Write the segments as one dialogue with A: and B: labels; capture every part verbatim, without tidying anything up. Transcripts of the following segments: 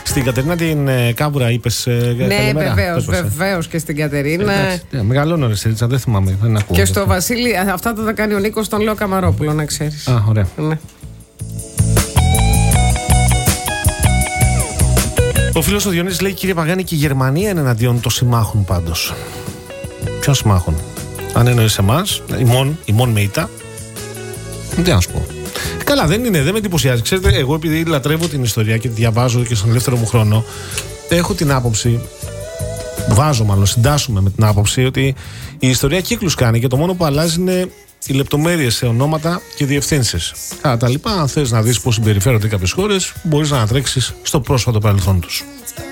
A: Στην Κατερίνα την ε, Κάβουρα είπες ε,
B: ναι, βεβαίως, βεβαίως και στην Κατερίνα.
A: Ε, ε, μεγαλώνω ρε Σερίτσα, δεν θυμάμαι, δεν ακούω.
B: Και στο Βασίλη, αυτά τα κάνει ο Νίκος, τον λέω Καμαρόπουλο, να ξέρεις.
A: Α, ωραία.
B: Ναι.
A: Ο φίλος ο Διονύσης λέει: κύριε Παγάνη, και η Γερμανία είναι εναντίον των συμμάχων πάντως. Ποιον συμμάχων? Αν εννοείς εμάς, ημών, ημών με ήττα. Τι να σου πω. Καλά, δεν είναι, δεν με εντυπωσιάζει. Ξέρετε, εγώ επειδή λατρεύω την ιστορία και τη διαβάζω και στον ελεύθερο μου χρόνο, έχω την άποψη, βάζω μάλλον, συντάσσουμε με την άποψη ότι η ιστορία κύκλους κάνει και το μόνο που αλλάζει είναι οι λεπτομέρειες σε ονόματα και διευθύνσεις. Κατά τα λοιπά, αν θες να δεις πώς συμπεριφέρονται κάποιες χώρες, μπορείς να ανατρέξεις στο πρόσφατο παρελθόν τους.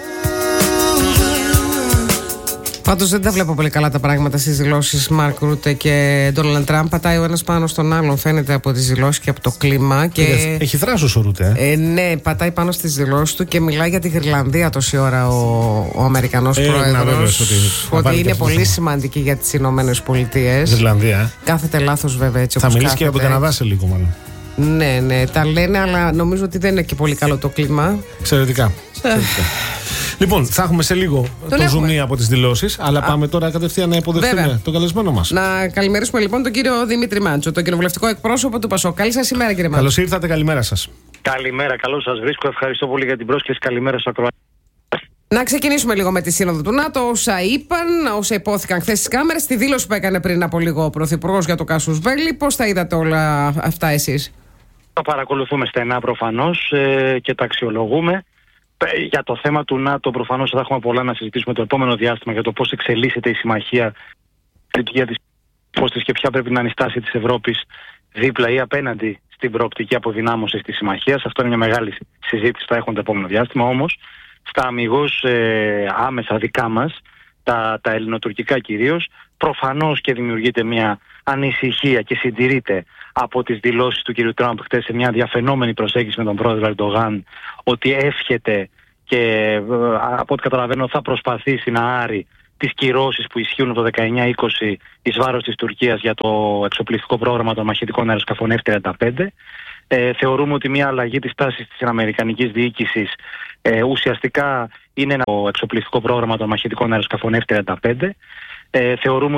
B: Πάντως δεν τα βλέπω πολύ καλά τα πράγματα στις δηλώσεις Μαρκ Ρούτε και Ντόναλντ Τραμπ. Πατάει ο ένας πάνω στον άλλον, φαίνεται από τις δηλώσεις και από το κλίμα. Και...
A: Έχει θράσος ο Ρούτε. Ε?
B: Ε, ναι, πατάει πάνω στις δηλώσεις του και μιλάει για τη Γρυλανδία τόση ώρα ο, ο Αμερικανός ε, πρόεδρος. Ότι, ότι είναι πολύ σημαντική για τις Ηνωμένες Πολιτείες.
A: Γρυλανδία.
B: Κάθεται λάθος βέβαια έτσι όπως
A: θα μιλήσει
B: κάθεται.
A: Και για τον Καναδά σε λίγο μάλλον.
B: Ναι, ναι, τα λένε, αλλά νομίζω ότι δεν είναι και πολύ καλό το κλίμα.
A: Εξαιρετικά. Λοιπόν, θα έχουμε σε λίγο
B: τον
A: το ζουμί από τις δηλώσεις, αλλά Α. πάμε τώρα κατευθείαν να υποδεχτούμε Βέβαια. τον καλεσμένο μας.
B: Να καλημερίσουμε λοιπόν τον κύριο Δημήτρη Μάντσο, τον κοινοβουλευτικό εκπρόσωπο του Πασόκ. Καλή σας ημέρα, κύριε Μάντσο.
A: Καλώς ήρθατε, καλημέρα σας.
C: Καλημέρα, καλώς σας βρίσκω. Ευχαριστώ πολύ για την πρόσκληση. Καλημέρα στους ακροατές.
B: Να ξεκινήσουμε λίγο με τη Σύνοδο του ΝΑΤΟ. Όσα είπαν, όσα υπόθηκαν χθες στις κάμερες, τη δήλωση που έκανε πριν από λίγο ο Πρωθυπουργός για το Κάσους Μπέλι. Πώς τα είδατε όλα αυτά εσείς?
C: Τα παρακολουθούμε στενά προφανώς ε, και τα αξιολογούμε. Για το θέμα του ΝΑΤΟ προφανώς θα έχουμε πολλά να συζητήσουμε το επόμενο διάστημα για το πώς εξελίσσεται η συμμαχία, για τις πώς και ποια πρέπει να είναι η στάση της Ευρώπης δίπλα ή απέναντι στην προοπτική αποδυνάμωση της συμμαχίας. Αυτό είναι μια μεγάλη συζήτηση που θα έχουμε το επόμενο διάστημα. Όμως, στα αμιγώς ε, άμεσα δικά μας, τα, τα ελληνοτουρκικά κυρίως, προφανώς και δημιουργείται μια ανησυχία και συντηρείται από τις δηλώσεις του κ. Τραμπ χτες σε μια διαφαινόμενη προσέγγιση με τον πρόεδρο Ερντογάν, ότι εύχεται και από ό,τι καταλαβαίνω θα προσπαθήσει να άρει τις κυρώσεις που ισχύουν το δεκαεννιά είκοσι εις βάρος της Τουρκίας για το εξοπλιστικό πρόγραμμα των μαχητικών αεροσκαφών εφ τριάντα πέντε. Ε, θεωρούμε ότι μια αλλαγή της τάσης της αμερικανικής διοίκησης ε, ουσιαστικά είναι ένα εξοπλιστικό πρόγραμμα των μαχητικών αεροσκαφών εφ τριάντα πέντε. Ε, θεωρούμε